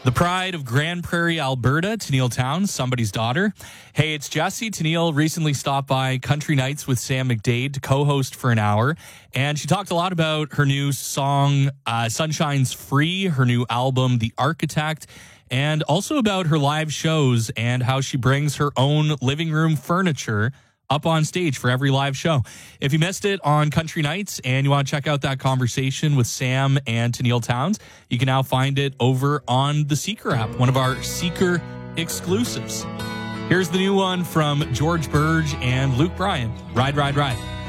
The pride of Grand Prairie, Alberta, Tennille Towns, somebody's daughter. Hey, it's Jesse. Tennille recently stopped by Country Nights with Sam McDade to co-host for an hour, and she talked a lot about her new song, Sunshine's Free, her new album, The Architect, and also about her live shows and how she brings her own living room furniture up on stage for every live show. If you missed it on Country Nights and you want to check out that conversation with Sam and Tennille Towns, you can now find it over on the Seeker app, one of our Seeker exclusives. Here's the new one from George Burge and Luke Bryan, Ride, Ride, Ride.